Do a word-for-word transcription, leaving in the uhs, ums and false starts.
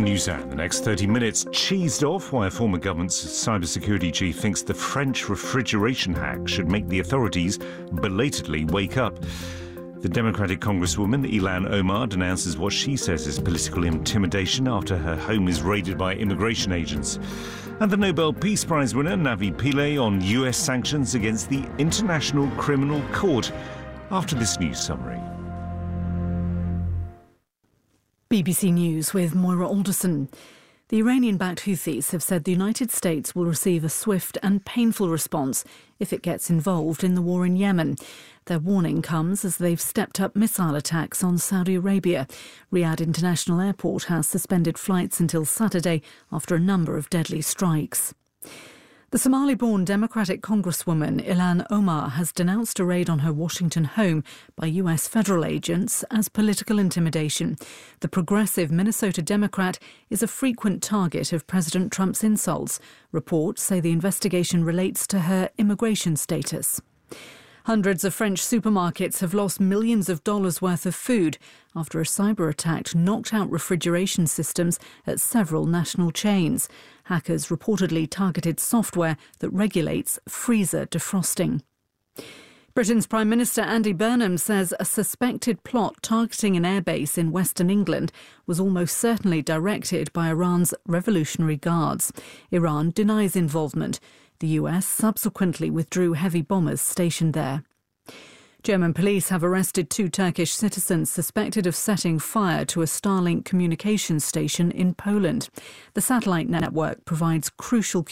On Newshour, the next thirty minutes, cheesed off why a former government's cybersecurity chief thinks the French refrigeration hack should make the authorities belatedly wake up. The Democratic Congresswoman Ilhan Omar denounces what she says is political intimidation after her home is raided by immigration agents. And the Nobel Peace Prize winner Navi Pillay on U S sanctions against the International Criminal Court. After this news summary. B B C News with Moira Alderson. The Iranian-backed Houthis have said the United States will receive a swift and painful response if it gets involved in the war in Yemen. Their warning comes as they've stepped up missile attacks on Saudi Arabia. Riyadh International Airport has suspended flights until Saturday after a number of deadly strikes. The Somali-born Democratic Congresswoman Ilhan Omar has denounced a raid on her Washington home by U S federal agents as political intimidation. The progressive Minnesota Democrat is a frequent target of President Trump's insults. Reports say the investigation relates to her immigration status. Hundreds of French supermarkets have lost millions of dollars worth of food after a cyber attack knocked out refrigeration systems at several national chains. Hackers reportedly targeted software that regulates freezer defrosting. Britain's Prime Minister Andy Burnham says a suspected plot targeting an airbase in Western England was almost certainly directed by Iran's Revolutionary Guards. Iran denies involvement. The U S subsequently withdrew heavy bombers stationed there. German police have arrested two Turkish citizens suspected of setting fire to a Starlink communications station in Poland. The satellite network provides crucial communications